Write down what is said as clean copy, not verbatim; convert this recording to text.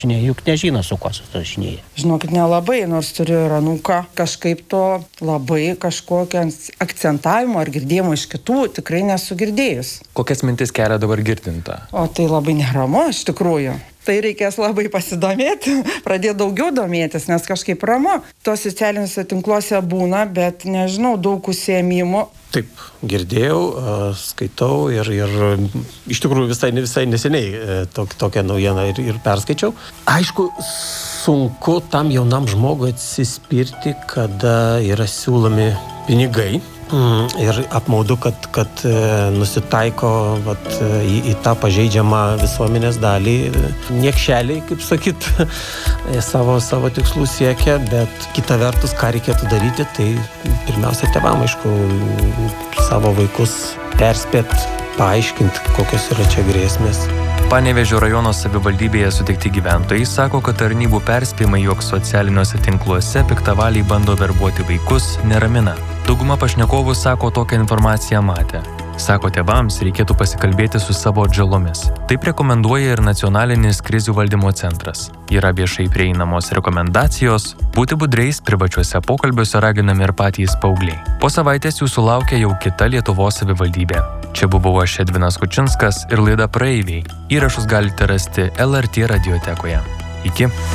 Juk nežino, su kuo susirašinėja. Žinokit, nelabai, nors turiu ir anūką, kažkaip to labai kažkokio akcentavimo ar girdėjimo iš kitų tikrai nesu girdėjus. Kokias mintis kelia dabar girdinta? O tai labai neramu, iš tikrųjų. Tai reikės labai pasidomėti, pradėti daugiau domėtis, nes kažkaip ramu. Tos socialiniuose tinkluose būna, bet nežinau, daug užsiėmimų. Taip, girdėjau, skaitau ir iš tikrųjų visai neseniai tokią naujieną ir perskaičiau. Aišku, sunku tam jaunam žmogui atsispirti, kada yra siūlomi pinigai. Ir apmaudu, kad nusitaiko į tą pažeidžiamą visuomenės dalį. Niekšeliai, kaip sakyt, savo tikslų siekia, bet kita vertus, ką reikėtų daryti, tai pirmiausia tėvam, aišku, savo vaikus perspėt, paaiškinti, kokios yra čia grėsmės. Panevėžio rajono savivaldybėje sutikti gyventojai sako, kad tarnybų perspėjimai, jog socialiniuose tinkluose piktavaliai bando verbuoti vaikus, neramina. Dauguma pašnekovų sako, tokią informaciją matė. Sako, tėvams reikėtų pasikalbėti su savo atžalomis. Taip rekomenduoja ir Nacionalinis krizių valdymo centras. Yra viešai prieinamos rekomendacijos, būti budreis privačiuose pokalbiuose raginami ir patys paaugliai. Po savaitės jūsų laukia jau kita Lietuvos savivaldybė. Čia buvau aš Edvinas Kučinskas ir laida Praeiviai. Įrašus galite rasti LRT radiotekoje. Iki.